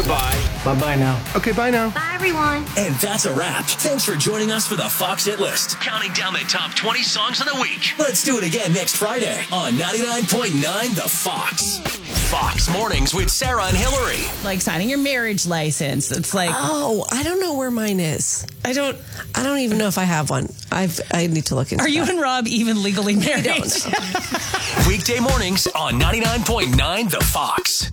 Goodbye. Bye-bye now. Okay, bye now. Bye, everyone. And that's a wrap. Thanks for joining us for the Fox Hit List, counting down the top 20 songs of the week. Let's do it again next Friday on 99.9 The Fox. Fox Mornings with Sarah and Hillary. Like signing your marriage license. It's like, oh, I don't know where mine is. I don't even know if I have one. I need to look into are you that. and Rob even legally married? I don't know. Weekday mornings on 99.9 The Fox.